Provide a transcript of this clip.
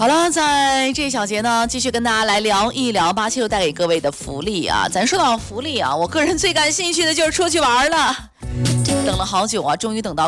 好了，在这一小节呢，继续跟大家来聊一聊8765带给各位的福利啊。咱说到福利啊，我个人最感兴趣的就是出去玩了。等了好久啊，终于等到